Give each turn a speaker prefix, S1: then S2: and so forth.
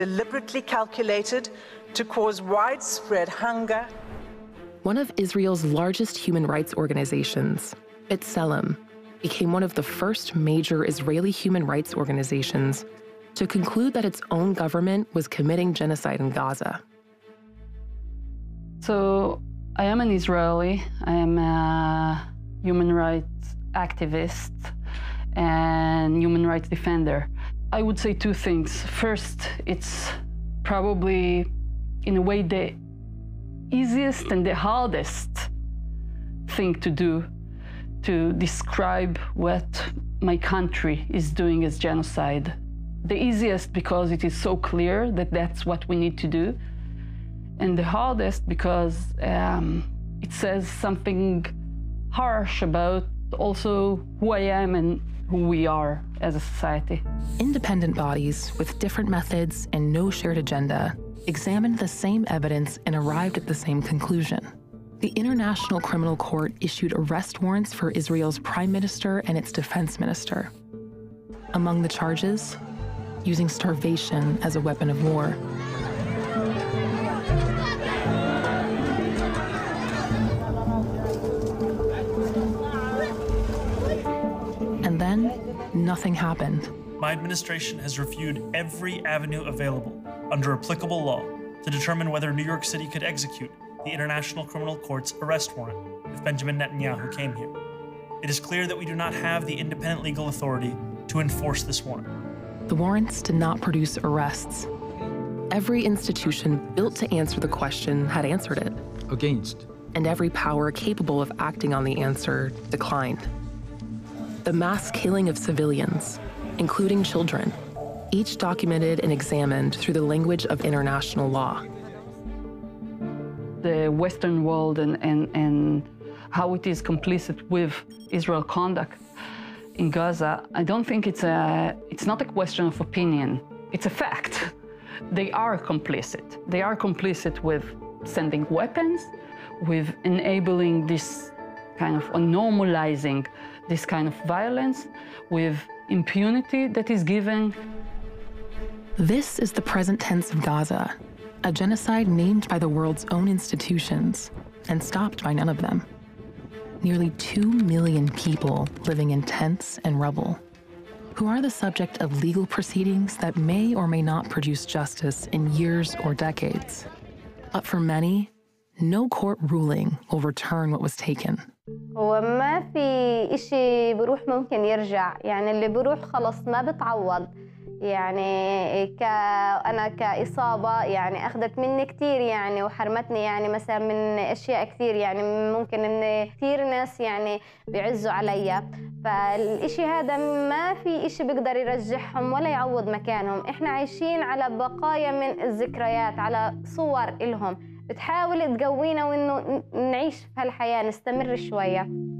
S1: deliberately calculated to cause widespread hunger.
S2: One of Israel's largest human rights organizations, B'Tselem, became one of the first major Israeli human rights organizations to conclude that its own government was committing genocide in Gaza.
S3: So I am an Israeli. I am a human rights activist and human rights defender. I would say two things. First, it's probably, in a way, the easiest and the hardest thing to do, to describe what my country is doing as genocide. The easiest because it is so clear that that's what we need to do. And the hardest because it says something harsh about also who I am and who we are as a society.
S2: Independent bodies with different methods and no shared agenda examined the same evidence and arrived at the same conclusion. The International Criminal Court issued arrest warrants for Israel's prime minister and its defense minister. Among the charges, using starvation as a weapon of war. And then, nothing happened.
S4: My administration has reviewed every avenue available under applicable law to determine whether New York City could execute the International Criminal Court's arrest warrant if Benjamin Netanyahu came here. It is clear that we do not have the independent legal authority to enforce this warrant.
S2: The warrants did not produce arrests. Every institution built to answer the question had answered it.
S5: Against.
S2: And every power capable of acting on the answer declined. The mass killing of civilians, including children, each documented and examined through the language of international law.
S3: The Western world and how it is complicit with Israel conduct in Gaza, I don't think it's not a question of opinion. It's a fact. They are complicit. They are complicit with sending weapons, with enabling this kind of, or normalizing this kind of violence, with impunity that is given.
S2: This is the present tense of Gaza, a genocide named by the world's own institutions and stopped by none of them. Nearly 2 million people living in tents and rubble, who are the subject of legal proceedings that may or may not produce justice in years or decades. But for many, no court ruling will return what was taken.
S6: هو ما في إشي بروح ممكن يرجع، يعني اللي بروح خلص ما بتعوض. يعني أنا كإصابة يعني أخذت مني كتير يعني وحرمتني يعني مثلا من أشياء كتير يعني ممكن إن كتير ناس يعني بيعزوا عليا. فالإشي هذا ما في إشي بيقدر يرجعهم ولا يعوض مكانهم. إحنا عايشين على بقايا من الذكريات، على صور إلهم بتحاول تقوينا وإنه نعيش في هالحياة، نستمر شوية.